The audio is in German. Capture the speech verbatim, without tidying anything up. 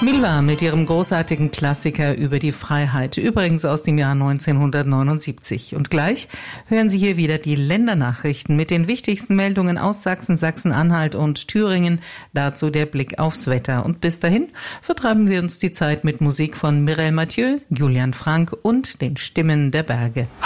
Milva mit ihrem großartigen Klassiker über die Freiheit, übrigens aus dem Jahr neunzehnhundertneunundsiebzig. Und gleich hören Sie hier wieder die Ländernachrichten mit den wichtigsten Meldungen aus Sachsen, Sachsen-Anhalt und Thüringen. Dazu der Blick aufs Wetter. Und bis dahin vertreiben wir uns die Zeit mit Musik von Mireille Mathieu, Julian Frank und den Stimmen der Berge.